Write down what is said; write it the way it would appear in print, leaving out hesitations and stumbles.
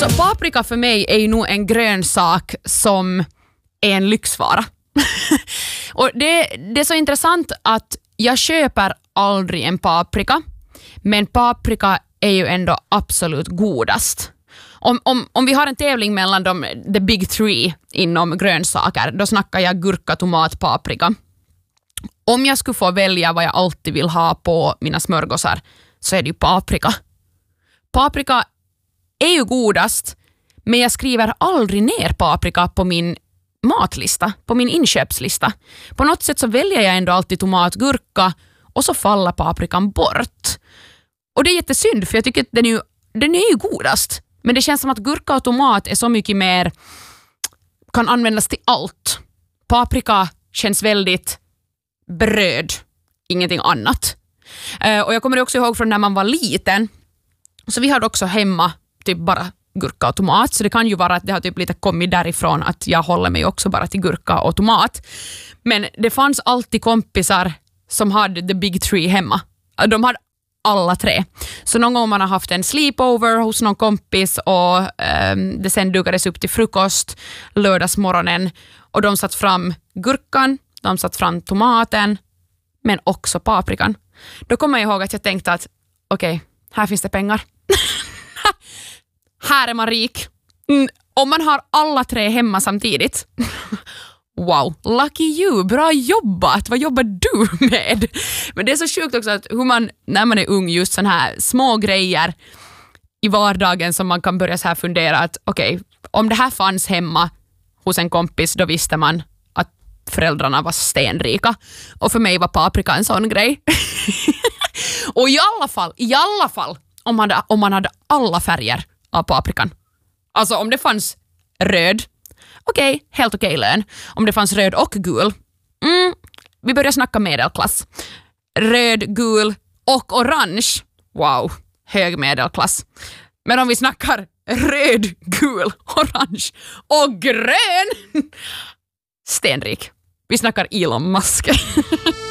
Alltså paprika för mig är ju nog en grönsak som är en lyxvara. Och det är så intressant att jag köper aldrig en paprika, men paprika är ju ändå absolut godast. Om vi har en tävling mellan the big three inom grönsaker, då snackar jag gurka, tomat, paprika. Om jag skulle få välja vad jag alltid vill ha på mina smörgåsar så är det ju paprika. Paprika är ju godast, men jag skriver aldrig ner paprika på min matlista, på min inköpslista. På något sätt så väljer jag ändå alltid tomat, gurka och så faller paprikan bort. Och det är jättesynd för jag tycker att den är ju godast. Men det känns som att gurka och tomat är så mycket mer, kan användas till allt. Paprika känns väldigt bröd, ingenting annat. Och jag kommer också ihåg från när man var liten, så vi hade också hemma typ bara gurka och tomat, så det kan ju vara att det har typ lite kommit därifrån att jag håller mig också bara till gurka och tomat. Men det fanns alltid kompisar som hade the big three hemma. De hade alla tre. Så någon gång man har haft en sleepover hos någon kompis och det sen dukades upp till frukost lördagsmorgonen och de satt fram gurkan, de satt fram tomaten, men också paprikan. Då kommer jag ihåg att jag tänkte att okej, här finns det pengar. Här är man rik. Om man har alla tre hemma samtidigt. Wow, lucky you, bra jobbat. Vad jobbar du med? Men det är så sjukt också att hur man, när man är ung, just sån här små grejer i vardagen som man kan börja så här fundera att okej, om det här fanns hemma hos en kompis, då visste man att föräldrarna var stenrika. Och för mig var paprika en sån grej. Och i alla fall om man hade alla färger av paprikan. Alltså om det fanns röd, okej, helt okej lön. Om det fanns röd och gul, vi börjar snacka medelklass. Röd, gul och orange, wow, hög medelklass. Men om vi snackar röd, gul, orange och grön, stenrik. Vi snackar Elon Musk.